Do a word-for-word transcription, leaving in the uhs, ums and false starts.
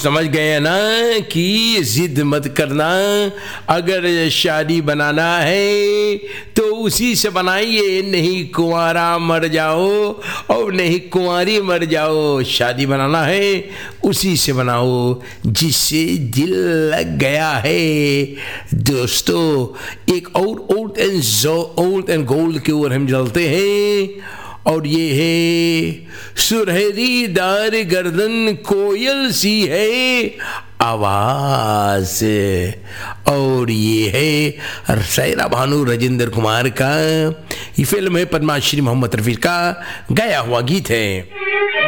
समझ गए ना कि जिद मत करना, अगर शादी बनाना है तो उसी से बनाइए, नहीं कुंवारा मर जाओ और नहीं कुंवारी मर जाओ। शादी बनाना है उसी से बनाओ जिससे दिल लग गया है। दोस्तों, एक और old and old and gold की ओर हम चलते हैं और ये है सुनहरी दार गर्दन कोयल सी है आवाज, और ये है सैरा भानु राजेंद्र कुमार का। ये फिल्म है पद्माश्री मोहम्मद रफी का गाया हुआ गीत है।